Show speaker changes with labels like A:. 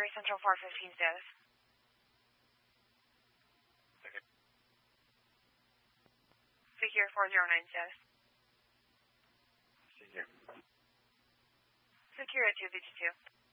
A: Central 415 status.
B: Okay.
A: Secure 409 status.
B: Secure.
A: Secure at 252.